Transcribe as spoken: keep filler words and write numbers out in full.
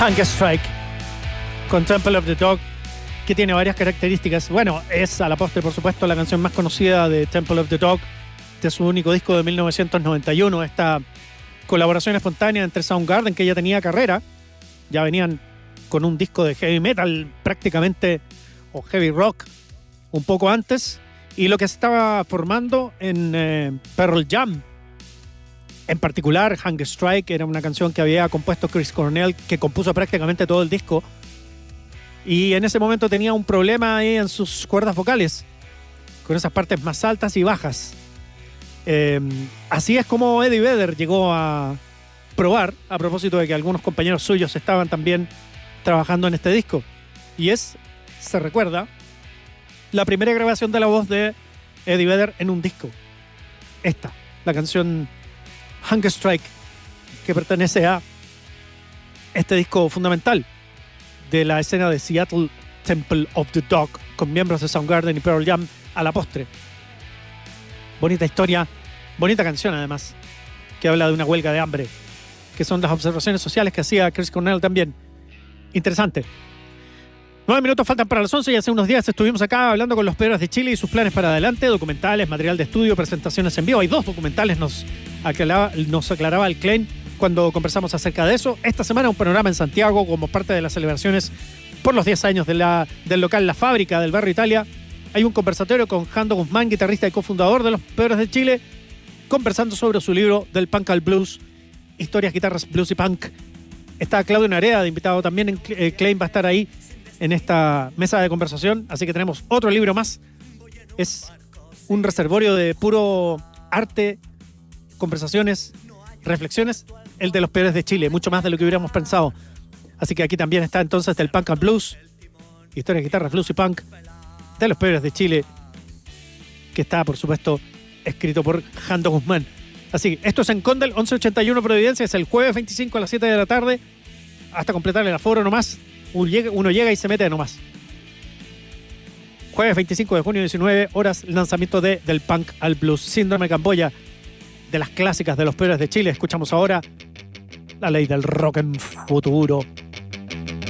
Hunger Strike con Temple of the Dog, que tiene varias características. Bueno, es a la postre, por supuesto, la canción más conocida de Temple of the Dog, de su único disco de mil novecientos noventa y uno, esta colaboración espontánea entre Soundgarden, que ya tenía carrera, ya venían con un disco de heavy metal prácticamente, o heavy rock, un poco antes, y lo que se estaba formando en eh, Pearl Jam. En particular, Hunger Strike era una canción que había compuesto Chris Cornell, que compuso prácticamente todo el disco, y en ese momento tenía un problema ahí en sus cuerdas vocales, con esas partes más altas y bajas. Eh, así es como Eddie Vedder llegó a probar, a propósito de que algunos compañeros suyos estaban también trabajando en este disco. Y es, se recuerda, la primera grabación de la voz de Eddie Vedder en un disco. Esta, la canción Hunger Strike, que pertenece a este disco fundamental de la escena de Seattle, Temple of the Dog, con miembros de Soundgarden y Pearl Jam a la postre. Bonita historia, bonita canción además, que habla de una huelga de hambre, que son las observaciones sociales que hacía Chris Cornell también. Interesante. Nueve minutos faltan para las once y hace unos días estuvimos acá hablando con los Peores de Chile y sus planes para adelante, documentales, material de estudio, presentaciones en vivo. Hay dos documentales, nos aclaraba, nos aclaraba el Klein cuando conversamos acerca de eso. Esta semana un panorama en Santiago como parte de las celebraciones por los diez años de la, del local La Fábrica del Barrio Italia. Hay un conversatorio con Jando Guzmán, guitarrista y cofundador de los Peores de Chile, conversando sobre su libro Del Punk al Blues, historias, guitarras, blues y punk. Está Claudio Narea de invitado también. eh, Klein va a estar ahí en esta mesa de conversación, así que tenemos otro libro más. Es un reservorio de puro arte, conversaciones, reflexiones, el de los Peores de Chile, mucho más de lo que hubiéramos pensado. Así que aquí también está entonces Del Punk al Blues, historias, guitarras, blues y punk de los Peores de Chile, que está, por supuesto, escrito por Jando Guzmán. Así que esto es en Condel, once ochenta y uno Providencia, es el jueves veinticinco a las siete de la tarde, hasta completar el aforo nomás. Uno llega y se mete nomás. Jueves veinticinco de junio, diecinueve horas, lanzamiento de Del Punk al Blues. Síndrome Camboya, de las clásicas de los Peores de Chile. Escuchamos ahora La Ley del Rock en Futuro.